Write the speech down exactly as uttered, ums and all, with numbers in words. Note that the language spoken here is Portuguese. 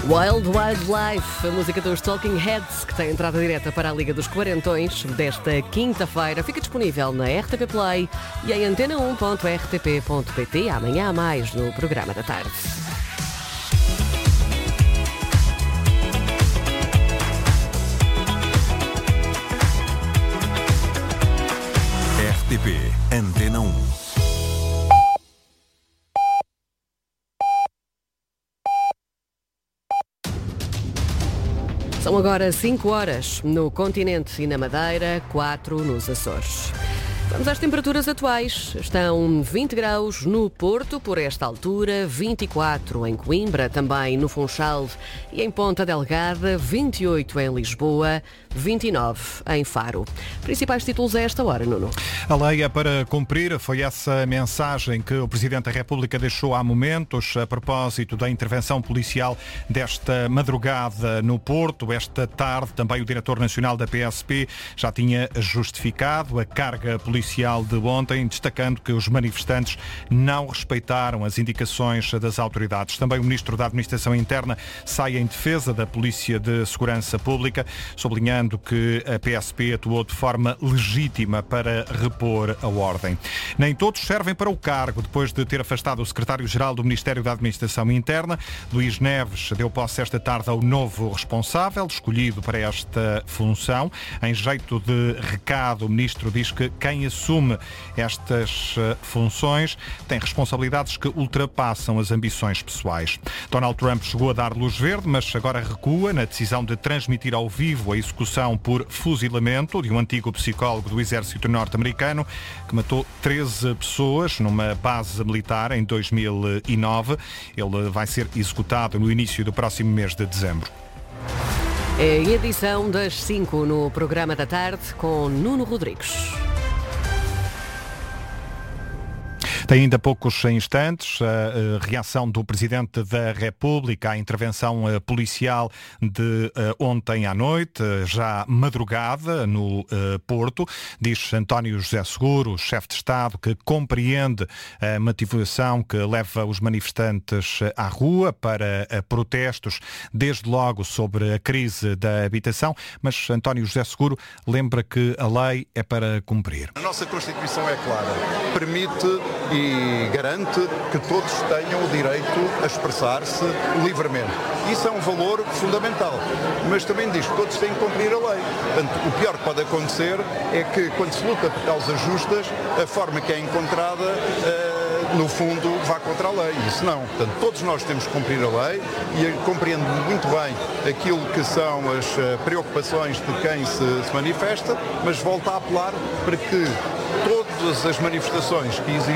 Wild Wild Life, a música dos Talking Heads, que tem entrada direta para a Liga dos Quarentões desta quinta-feira. Fica disponível na R T P Play e em antena um ponto r t p ponto p t. Amanhã há mais no programa da tarde. R T P Antena um. São agora cinco horas no continente e na Madeira, quatro nos Açores. Vamos às temperaturas atuais. Estão vinte graus no Porto, por esta altura, vinte e quatro em Coimbra, também no Funchal e em Ponta Delgada, vinte e oito em Lisboa, vinte e nove em Faro. Principais títulos a esta hora, Nuno. A lei é para cumprir, foi essa mensagem que o Presidente da República deixou há momentos a propósito da intervenção policial desta madrugada no Porto. Esta tarde também o Diretor Nacional da P S P já tinha justificado a carga policial de ontem, destacando que os manifestantes não respeitaram as indicações das autoridades. Também o Ministro da Administração Interna sai em defesa da Polícia de Segurança Pública, sublinhando que a P S P atuou de forma legítima para repor a ordem. Nem todos servem para o cargo. Depois de ter afastado o Secretário-Geral do Ministério da Administração Interna, Luís Neves deu posse esta tarde ao novo responsável, escolhido para esta função. Em jeito de recado, o Ministro diz que quem assume estas funções tem responsabilidades que ultrapassam as ambições pessoais. Donald Trump chegou a dar luz verde, mas agora recua na decisão de transmitir ao vivo a execução por fuzilamento de um antigo psicólogo do exército norte-americano que matou treze pessoas numa base militar em dois mil e nove. Ele vai ser executado no início do próximo mês de dezembro. É a edição das cinco no programa da tarde com Nuno Rodrigues. Tem ainda poucos instantes a reação do Presidente da República à intervenção policial de ontem à noite, já madrugada, no Porto. Diz António José Seguro, chefe de Estado, que compreende a motivação que leva os manifestantes à rua para protestos, desde logo sobre a crise da habitação, mas António José Seguro lembra que a lei é para cumprir. A nossa Constituição é clara, permite e garante que todos tenham o direito a expressar-se livremente. Isso é um valor fundamental, mas também diz que todos têm que cumprir a lei. Portanto, o pior que pode acontecer é que, quando se luta por causas justas, a forma que é encontrada, uh, no fundo, vá contra a lei. Isso não. Portanto, todos nós temos que cumprir a lei e compreendo muito bem aquilo que são as preocupações de quem se, se manifesta, mas volto a apelar para que todas as manifestações que existem